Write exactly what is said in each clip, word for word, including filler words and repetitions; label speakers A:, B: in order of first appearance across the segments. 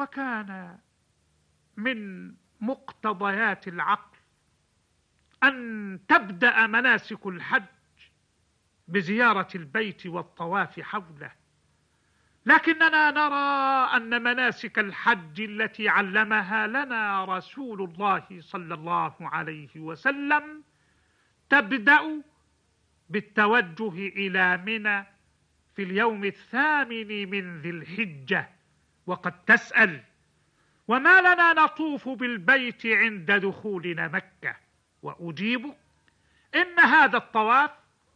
A: وكان من مقتضيات العقل أن تبدأ مناسك الحج بزيارة البيت والطواف حوله، لكننا نرى أن مناسك الحج التي علمها لنا رسول الله صلى الله عليه وسلم تبدأ بالتوجه إلى منى في اليوم الثامن من ذي الحجة. وقد تسأل: وما لنا نطوف بالبيت عند دخولنا مكة؟ وأجيب: إن هذا الطواف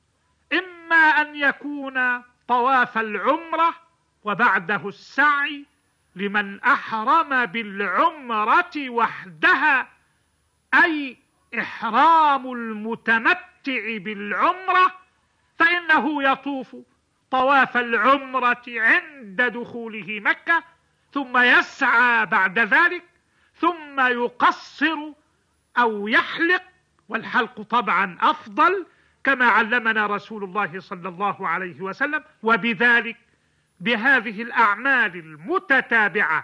A: إما أن يكون طواف العمرة وبعده السعي لمن أحرم بالعمرة وحدها، أي إحرام المتمتع بالعمرة، فإنه يطوف طواف العمرة عند دخوله مكة، ثم يسعى بعد ذلك، ثم يقصر أو يحلق، والحلق طبعا أفضل كما علمنا رسول الله صلى الله عليه وسلم. وبذلك بهذه الأعمال المتتابعة،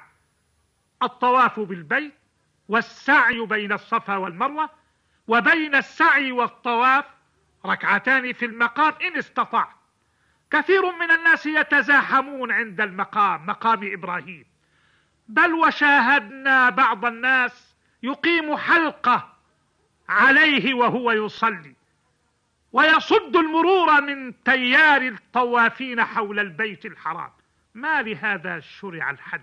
A: الطواف بالبيت والسعي بين الصفا والمروة، وبين السعي والطواف ركعتان في المقام إن استطاع. كثير من الناس يتزاحمون عند المقام، مقام إبراهيم، بل وشاهدنا بعض الناس يقيم حلقة عليه وهو يصلي ويصد المرور من تيار الطوافين حول البيت الحرام. ما لهذا شرع الحج؟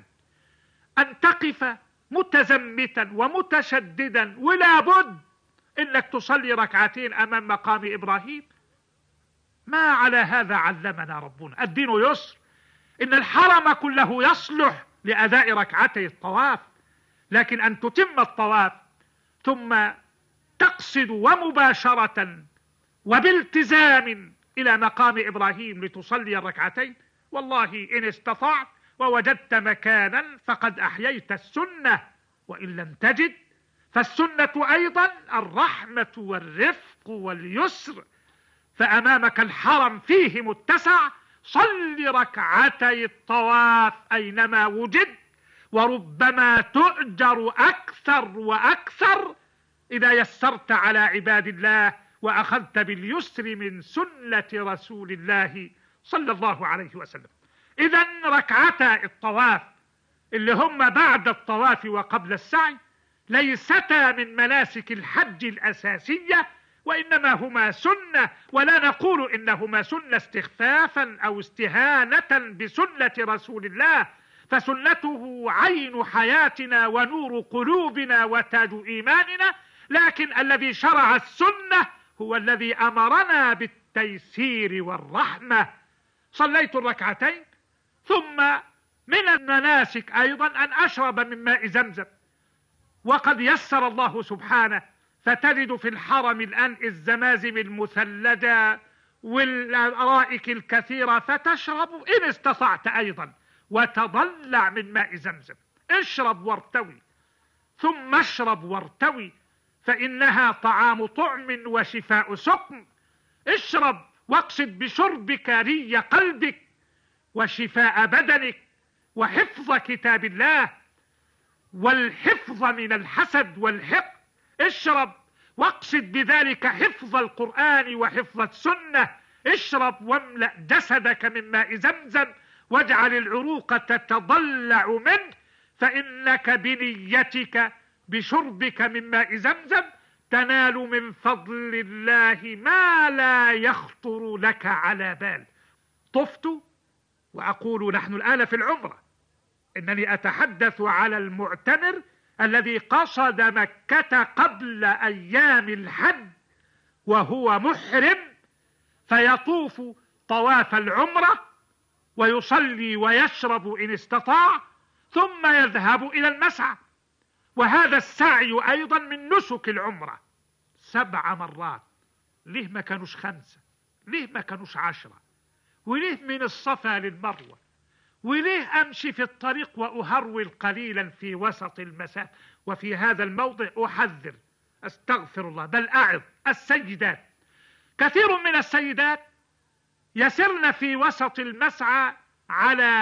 A: أن تقف متزمتا ومتشددا ولا بد إنك تصلي ركعتين أمام مقام إبراهيم؟ ما على هذا علمنا ربنا. الدين يسر، إن الحرم كله يصلح لأداء ركعتي الطواف، لكن أن تتم الطواف ثم تقصد ومباشرة وبالتزام إلى مقام إبراهيم لتصلي الركعتين، والله إن استطعت ووجدت مكانا فقد أحييت السنة، وإن لم تجد فالسنة أيضا الرحمة والرفق واليسر، فأمامك الحرم فيه متسع، صل ركعتي الطواف أينما وجد، وربما تؤجر أكثر وأكثر إذا يسرت على عباد الله وأخذت باليسر من سنة رسول الله صلى الله عليه وسلم. إذن ركعتا الطواف اللي هم بعد الطواف وقبل السعي ليستا من مناسك الحج الأساسية، وإنما هما سنة، ولا نقول إنهما سنة استخفافا أو استهانة بسنة رسول الله، فسنته عين حياتنا ونور قلوبنا وتاج إيماننا، لكن الذي شرع السنة هو الذي أمرنا بالتيسير والرحمة. صليت الركعتين، ثم من المناسك أيضا أن أشرب من ماء زمزم، وقد يسر الله سبحانه، فتجد في الحرم الآن الزمازم المثلجة والأرائك الكثيرة، فتشرب إن استطعت أيضا، وتضلع من ماء زمزم. اشرب وارتوي، ثم اشرب وارتوي، فإنها طعام طعم وشفاء سقم. اشرب واقصد بشربك ري قلبك وشفاء بدنك وحفظ كتاب الله والحفظ من الحسد والحقد. اشرب واقصد بذلك حفظ القرآن وحفظ السنة. اشرب واملأ جسدك من ماء زمزم، واجعل العروق تتضلع منه، فإنك بنيتك بشربك من ماء زمزم تنال من فضل الله ما لا يخطر لك على بال. طفت، وأقول نحن الآن في العمرة، إنني أتحدث على المعتمر الذي قصد مكة قبل أيام الحج وهو محرم، فيطوف طواف العمرة ويصلي ويشرب إن استطاع، ثم يذهب إلى المسعى. وهذا السعي أيضا من نسك العمرة سبع مرات. ليه ما كانوش خمسة؟ ليه ما كانوش عشرة؟ وليه من الصفا للمروة؟ وليه أمشي في الطريق وأهرول قليلا في وسط المسافة؟ وفي هذا الموضع أحذر، أستغفر الله، بل أعظ السيدات. كثير من السيدات يسرن في وسط المسعى على